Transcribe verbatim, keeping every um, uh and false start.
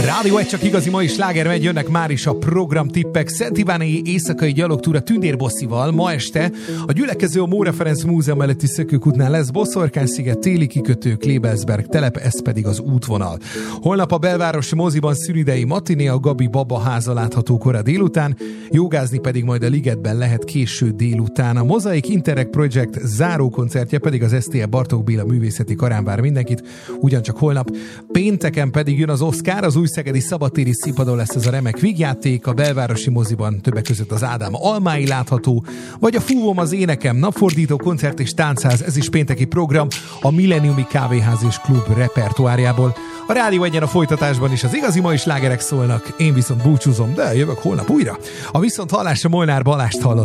Rádió egy csak igazi mai sláger megy, jönnek már is a programtippek. Szent Iványi éjszakai gyalogtúra Tündér Bosszival. Ma este a gyülekező a Móra Ferenc Múzeum melletti Szökőkútnál lesz, Boszorkány-sziget, téli kikötő, Klebelsberg telep, ez pedig az útvonal. Holnap a belvárosi moziban szünidei matiné, a Gabi Baba háza látható kora délután, jogázni pedig majd a Ligetben lehet késő délután. A Mozaik Interreg Project zárókoncertje pedig az es té e Bartók Béla művészeti karán vár mindenkit, ugyancsak holnap. Pénteken pedig jön az Oscar, az újszegedi szabadtéri színpadon lesz ez a remek vígjáték, a belvárosi moziban többek között az Ádám Almái látható, vagy a Fúvom az énekem napfordító koncert és táncház, ez is pénteki program a Millenniumi Kávéház és Klub repertoárjából. A Rádió Egyen a folytatásban is az igazi mai slágerek szólnak, én viszont búcsúzom, de jövök holnap újra. A viszont hallásra Molnár Balást hallott.